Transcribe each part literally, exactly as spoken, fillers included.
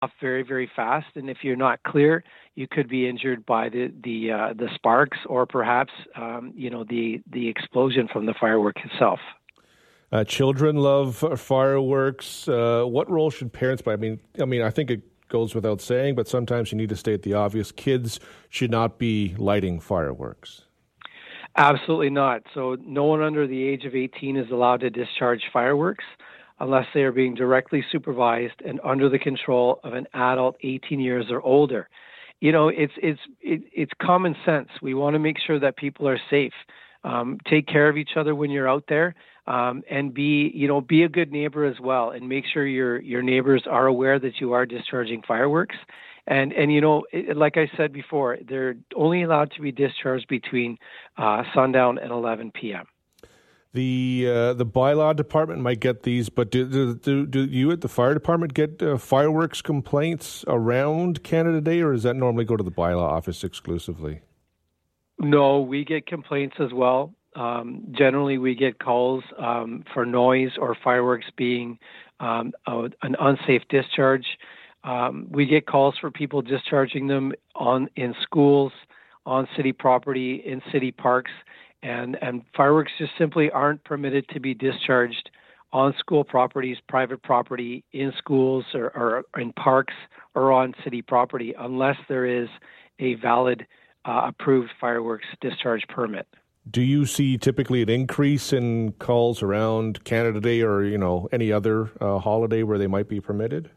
off very, very fast, and if you're not clear, you could be injured by the the uh, the sparks, or perhaps um, you know the the explosion from the firework itself. Uh, children love fireworks. Uh, what role should parents play? I mean, I mean, I think it goes without saying, but sometimes you need to state the obvious. Kids should not be lighting fireworks. Absolutely not. So no one under the age of eighteen is allowed to discharge fireworks unless they are being directly supervised and under the control of an adult eighteen years or older. You know, it's it's it, it's common sense. We want to make sure that people are safe. Um, take care of each other when you're out there, um, and be you know be a good neighbor as well, and make sure your your neighbors are aware that you are discharging fireworks. And, and you know, it, like I said before, they're only allowed to be discharged between uh, sundown and eleven p.m. The uh, the bylaw department might get these, but do do, do, do you at the fire department get uh, fireworks complaints around Canada Day, or does that normally go to the bylaw office exclusively? No, we get complaints as well. Um, generally, we get calls um, for noise or fireworks being um, a, an unsafe discharge. Um, we get calls for people discharging them on in schools, on city property, in city parks. And, and fireworks just simply aren't permitted to be discharged on school properties, private property, in schools, or, or in parks, or on city property unless there is a valid uh, approved fireworks discharge permit. Do you see typically an increase in calls around Canada Day or, you know, any other uh, holiday where they might be permitted?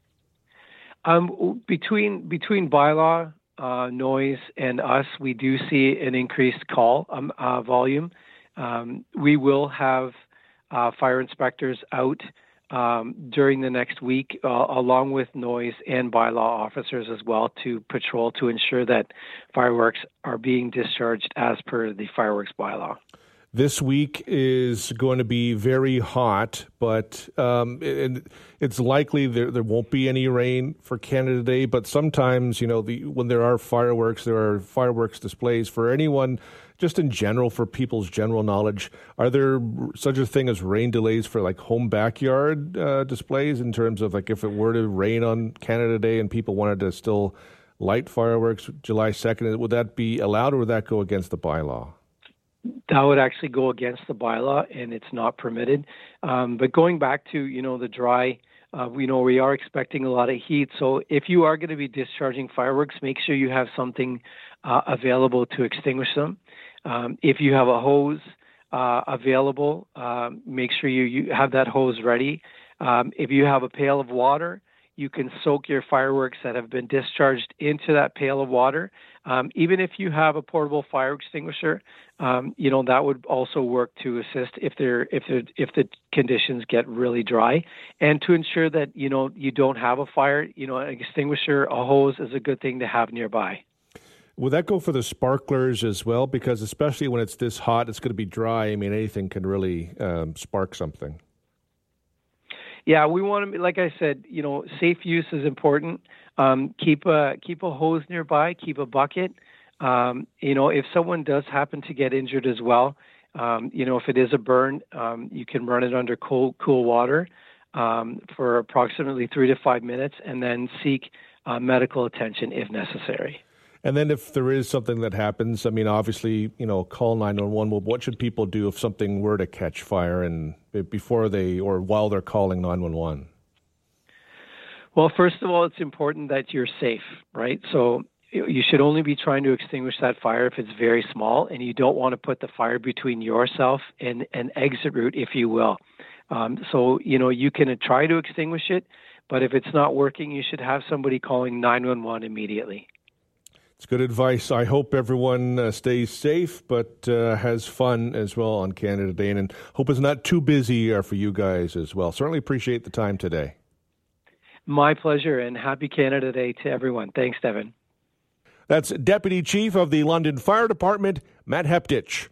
Um, between between bylaw, Uh, noise, and us, we do see an increased call um, uh, volume. Um, we will have uh, fire inspectors out um, during the next week, uh, along with noise and bylaw officers as well, to patrol to ensure that fireworks are being discharged as per the fireworks bylaw. This week is going to be very hot, but um, it, it's likely there, there won't be any rain for Canada Day. But sometimes, you know, the, when there are fireworks, there are fireworks displays. For anyone, just in general, for people's general knowledge, are there such a thing as rain delays for like home backyard uh, displays in terms of like if it were to rain on Canada Day and people wanted to still light fireworks July second, would that be allowed or would that go against the bylaw? That would actually go against the bylaw, and it's not permitted. Um, but going back to, you know, the dry, uh, we know we are expecting a lot of heat. So if you are going to be discharging fireworks, make sure you have something uh, available to extinguish them. Um, if you have a hose uh, available, uh, make sure you, you have that hose ready. Um, if you have a pail of water, you can soak your fireworks that have been discharged into that pail of water. Um, even if you have a portable fire extinguisher, um, you know, that would also work to assist if they're, if they're, if the conditions get really dry, and to ensure that, you know, you don't have a fire. You know, an extinguisher, a hose is a good thing to have nearby. Would that go for the sparklers as well? Because especially when it's this hot, it's going to be dry. I mean, anything can really um, spark something. Yeah, we want to, like I said, you know, safe use is important. Um, keep a keep a hose nearby. Keep a bucket. Um, you know, if someone does happen to get injured as well, um, you know, if it is a burn, um, you can run it under cool cool water um, for approximately three to five minutes, and then seek uh, medical attention if necessary. And then if there is something that happens, I mean, obviously, you know, call nine one one. Well, what should people do if something were to catch fire and before they or while they're calling nine one one? Well, first of all, it's important that you're safe, right? So you should only be trying to extinguish that fire if it's very small, and you don't want to put the fire between yourself and an exit route, if you will. Um, so, you know, you can try to extinguish it, but if it's not working, you should have somebody calling nine one one immediately. It's good advice. I hope everyone uh, stays safe, but uh, has fun as well on Canada Day, and hope it's not too busy uh, for you guys as well. Certainly appreciate the time today. My pleasure, and happy Canada Day to everyone. Thanks, Devin. That's Deputy Chief of the London Fire Department, Matt Heptich.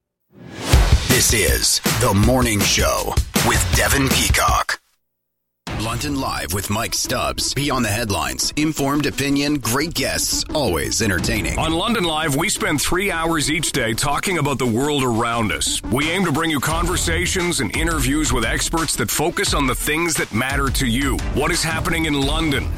This is The Morning Show with Devin Peacock. London Live with Mike Stubbs. Beyond the headlines, informed opinion, great guests, always entertaining. On London Live, we spend three hours each day talking about the world around us. We aim to bring you conversations and interviews with experts that focus on the things that matter to you. What is happening in London?